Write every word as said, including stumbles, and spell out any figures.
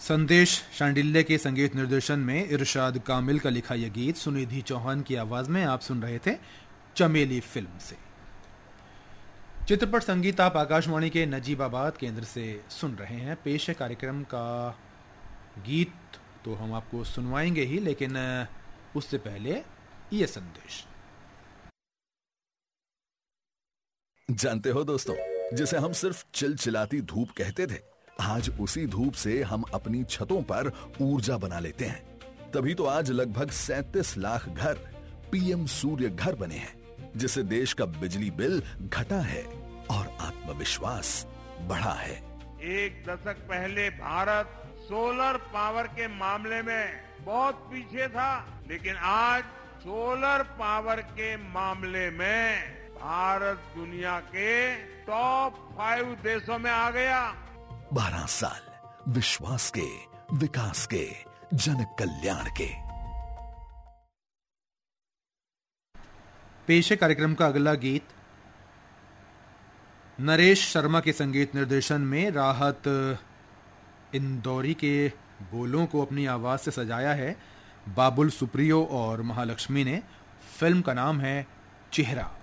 संदेश शांडिल्य के संगीत निर्देशन में इरशाद कामिल का लिखा यह गीत सुनिधि चौहान की आवाज में आप सुन रहे थे चमेली फिल्म से। चित्रपट संगीत आप आकाशवाणी के नजीबाबाद केंद्र से सुन रहे हैं। पेश है कार्यक्रम का गीत तो हम आपको सुनवाएंगे ही, लेकिन उससे पहले ये संदेश। जानते हो दोस्तों, जिसे हम सिर्फ चिलचिलाती धूप कहते थे, आज उसी धूप से हम अपनी छतों पर ऊर्जा बना लेते हैं। तभी तो आज लगभग सैंतीस लाख घर पीएम सूर्य घर बने हैं, जिससे देश का बिजली बिल घटा है और आत्मविश्वास बढ़ा है। एक दशक पहले भारत सोलर पावर के मामले में बहुत पीछे था, लेकिन आज सोलर पावर के मामले में भारत दुनिया के टॉप फाइव देशों में आ गया। बारह साल विश्वास के, विकास के, जन कल्याण के। पेश है कार्यक्रम का अगला गीत। नरेश शर्मा के संगीत निर्देशन में राहत इंदौरी के बोलों को अपनी आवाज से सजाया है बाबुल सुप्रियो और महालक्ष्मी ने। फिल्म का नाम है चेहरा।